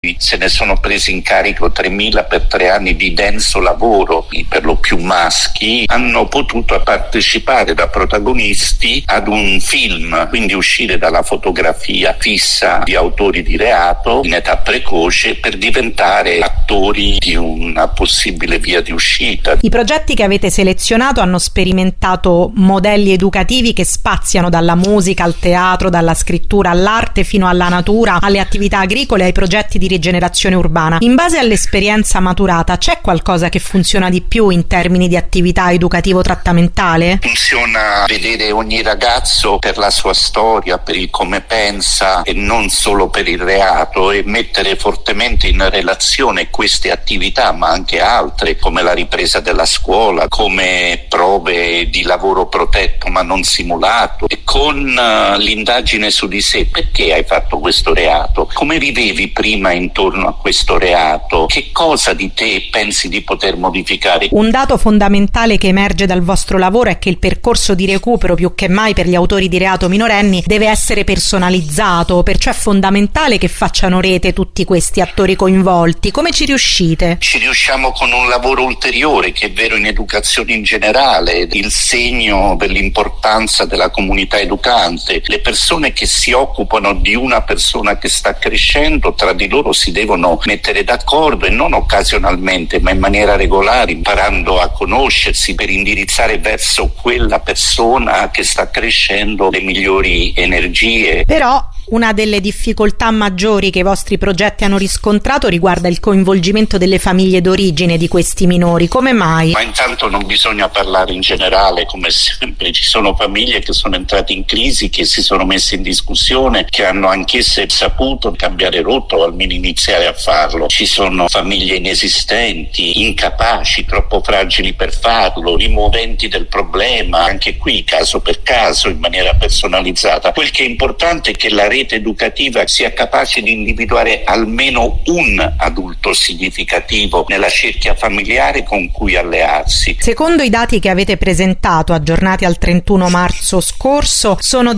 Se ne sono presi in carico 3.000 per 3 anni di denso lavoro, per lo più maschi, hanno potuto partecipare da protagonisti ad un film, quindi uscire dalla fotografia fissa di autori di reato in età precoce per diventare attori di una possibile via di uscita. I progetti che avete selezionato hanno sperimentato modelli educativi che spaziano dalla musica al teatro, dalla scrittura all'arte fino alla natura, alle attività agricole, ai progetti di rigenerazione urbana. In base all'esperienza maturata, c'è qualcosa che funziona di più in termini di attività educativo-trattamentale? Funziona vedere ogni ragazzo per la sua storia, per il come pensa e non solo per il reato, e mettere fortemente in relazione queste attività, ma anche altre, come la ripresa della scuola, come prove di lavoro protetto ma non simulato, e con l'indagine su di sé. Perché hai fatto questo reato? Come vivevi prima intorno a questo reato? Che cosa di te pensi di poter modificare? Un dato fondamentale che emerge dal vostro lavoro è che il percorso di recupero, più che mai per gli autori di reato minorenni, deve essere personalizzato, perciò è fondamentale che facciano rete tutti questi attori coinvolti. Come ci riuscite? Ci riusciamo con un lavoro ulteriore, che è vero in educazione in generale, il segno dell'importanza della comunità educante. Le persone che si occupano di una persona che sta crescendo tra di loro si devono mettere d'accordo, e non occasionalmente ma in maniera regolare, imparando a conoscersi per indirizzare verso quella persona che sta crescendo le migliori energie. Però una delle difficoltà maggiori che i vostri progetti hanno riscontrato riguarda il coinvolgimento delle famiglie d'origine di questi minori. Come mai? Ma intanto non bisogna parlare in generale, come sempre. Ci sono famiglie che sono entrate in crisi, che si sono messe in discussione, che hanno anch'esse saputo cambiare rotta o almeno iniziare a farlo. Ci sono famiglie inesistenti, incapaci, troppo fragili per farlo, rimuoventi del problema, anche qui caso per caso, in maniera personalizzata. Quel che è importante è che la rete educativa sia capace di individuare almeno un adulto significativo nella cerchia familiare con cui allearsi. Secondo i dati che avete presentato, aggiornati al 31 marzo scorso, sono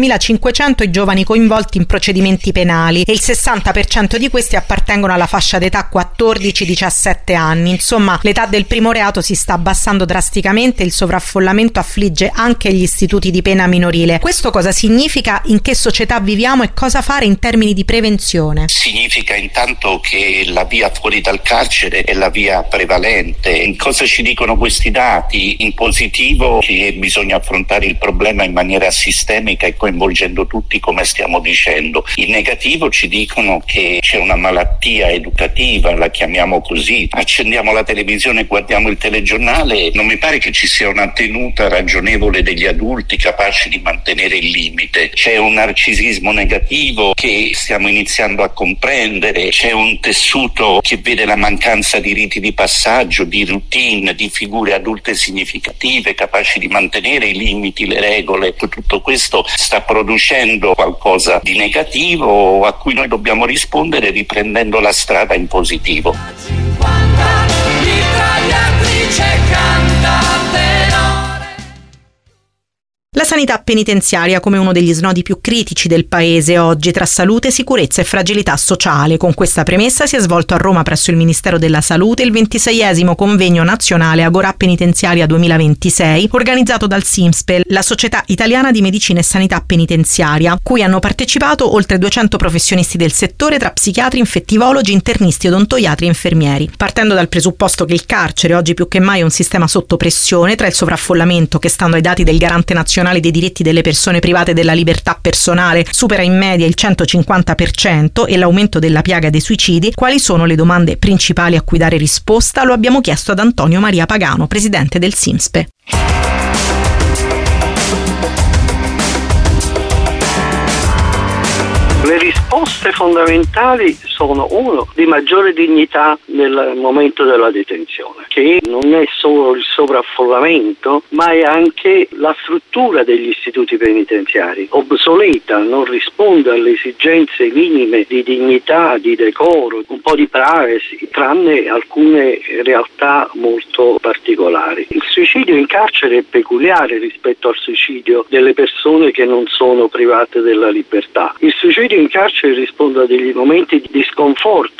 19.500 i giovani coinvolti in procedimenti penali e il 60% di questi appartengono alla fascia d'età 14-17 anni. Insomma, l'età del primo reato si sta abbassando drasticamente e il sovraffollamento affligge anche gli istituti di pena minorile. Questo cosa significa? In che società viviamo e cosa fare in termini di prevenzione? Significa intanto che la via fuori dal carcere è la via prevalente. Cosa ci dicono questi dati? In positivo che bisogna affrontare il problema in maniera sistemica e coinvolgendo tutti, come stiamo dicendo. In negativo ci dicono che c'è una malattia educativa, la chiamiamo così. Accendiamo la televisione, guardiamo il telegiornale, non mi pare che ci sia una tenuta ragionevole degli adulti capaci di mantenere il limite. C'è un narcisismo negativo che stiamo iniziando a comprendere, c'è un tessuto che vede la mancanza di riti di passaggio, di routine, di figure adulte significative capaci di mantenere i limiti, le regole. Tutto questo sta producendo qualcosa di negativo a cui noi dobbiamo rispondere riprendendo la strada in positivo. La sanità penitenziaria come uno degli snodi più critici del paese oggi tra salute, sicurezza e fragilità sociale. Con questa premessa si è svolto a Roma presso il Ministero della Salute il 26esimo convegno nazionale Agorà Penitenziaria 2026 organizzato dal SIMSPE, la Società Italiana di Medicina e Sanità Penitenziaria, cui hanno partecipato oltre 200 professionisti del settore tra psichiatri, infettivologi, internisti, odontoiatri e infermieri. Partendo dal presupposto che il carcere oggi più che mai è un sistema sotto pressione tra il sovraffollamento che, stando ai dati del Garante Nazionale dei diritti delle persone private della libertà personale, supera in media il 150% e l'aumento della piaga dei suicidi, quali sono le domande principali a cui dare risposta? Lo abbiamo chiesto ad Antonio Maria Pagano, presidente del SIMSPE. Le risposte fondamentali sono, uno, di maggiore dignità nel momento della detenzione, che non è solo il sovraffollamento, ma è anche la struttura degli istituti penitenziari, obsoleta, non risponde alle esigenze minime di dignità, di decoro, un po' di privacy, tranne alcune realtà molto particolari. Il suicidio in carcere è peculiare rispetto al suicidio delle persone che non sono private della libertà. Il suicidio in carcere risponde a degli momenti di sconforto